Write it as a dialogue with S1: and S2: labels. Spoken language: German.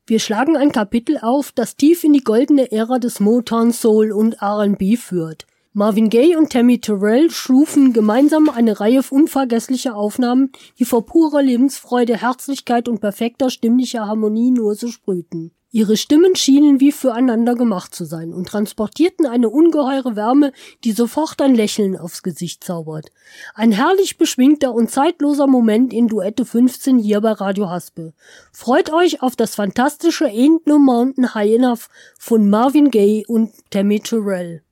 S1: Wir schlagen ein Kapitel auf, das tief in die goldene Ära des Motown Soul und R&B führt. Marvin Gaye und Tammy Terrell schufen gemeinsam eine Reihe unvergesslicher Aufnahmen, die vor purer Lebensfreude, Herzlichkeit und perfekter stimmlicher Harmonie nur so sprühten. Ihre Stimmen schienen wie füreinander gemacht zu sein und transportierten eine ungeheure Wärme, die sofort ein Lächeln aufs Gesicht zaubert. Ein herrlich beschwingter und zeitloser Moment in Duette 15 hier bei Radio Haspel. Freut euch auf das fantastische Ain't No Mountain High Enough von Marvin Gaye und Tammy Terrell.